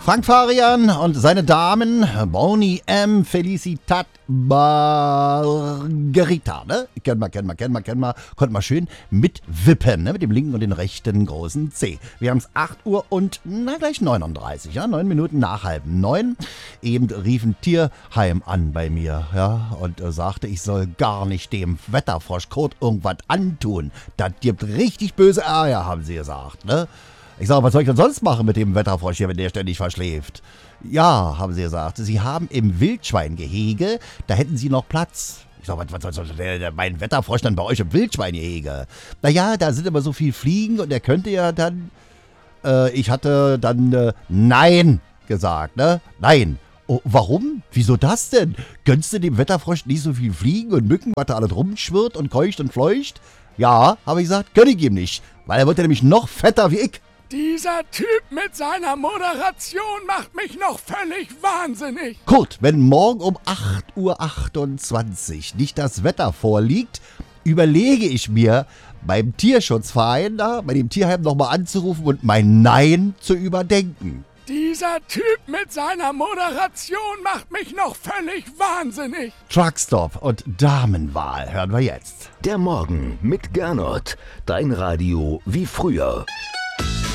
Frank Farian und seine Damen, Bonnie M. Felicitat Margarita, ne? Kennen wir. Konnte man schön mitwippen, ne? Mit dem linken und dem rechten großen C. Wir haben es 8 Uhr und, gleich 39, ja? 9 Minuten nach 8:30. Eben rief ein Tierheim an bei mir, ja? Und sagte, ich soll gar nicht dem Wetterfrosch Kurt irgendwas antun. Das gibt richtig böse Ärger, haben sie gesagt, ne? Ich sage, was soll ich denn sonst machen mit dem Wetterfrosch hier, wenn der ständig verschläft? Ja, haben sie gesagt, sie haben im Wildschweingehege, da hätten sie noch Platz. Ich sage, was soll mein Wetterfrosch dann bei euch im Wildschweingehege? Naja, da sind immer so viel Fliegen und er könnte ja dann... ich hatte dann Nein gesagt, ne? Nein. Oh, warum? Wieso das denn? Gönnst du dem Wetterfrosch nicht so viel Fliegen und Mücken, was da alles rumschwirrt und keucht und fleucht? Ja, habe ich gesagt, gönn ich ihm nicht, weil er wird ja nämlich noch fetter wie ich. Dieser Typ mit seiner Moderation macht mich noch völlig wahnsinnig. Kurt, wenn morgen um 8:28 Uhr nicht das Wetter vorliegt, überlege ich mir, beim Tierschutzverein da, bei dem Tierheim nochmal anzurufen und mein Nein zu überdenken. Dieser Typ mit seiner Moderation macht mich noch völlig wahnsinnig. Truckstop und Damenwahl hören wir jetzt. Der Morgen mit Gernot. Dein Radio wie früher.